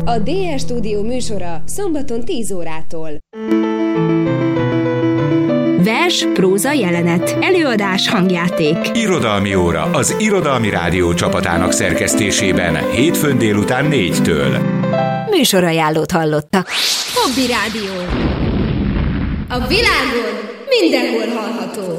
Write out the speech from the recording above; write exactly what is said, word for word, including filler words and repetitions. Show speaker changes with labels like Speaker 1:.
Speaker 1: A dé er Stúdió műsora szombaton tíz órától.
Speaker 2: Vers, próza, jelenet. Előadás, hangjáték.
Speaker 3: Irodalmi óra az Irodalmi Rádió csapatának szerkesztésében hétfőn délután négytől.
Speaker 2: Műsorajánlót hallottak.
Speaker 1: Hobby Rádió. A világon mindenhol hallható.